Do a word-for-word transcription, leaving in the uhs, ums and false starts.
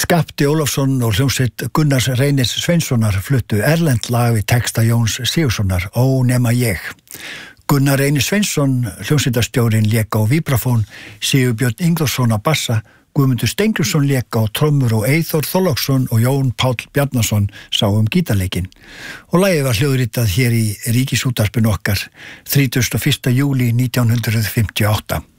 Skapti Ólafsson og hljómsveit Gunnars Reynis Sveinssonar fluttu erlent lag við texta Jóns Sigurðssonar, Ó nema ég. Gunnar Reynis Sveinsson, hljómsveitarstjórinn, lék á víbrafón, Sigurbjörn Ingþórsson á bassa, Guðmundur Steingrímsson lék á trommur og Eyþór Þorláksson og Jón Páll Bjarnason sá um gítarleikinn. Og lagið var hljóðritað hér í Ríkisútvarpinu okkar þrítugasta og fyrsta júlí nítján hundruð fimmtíu og átta.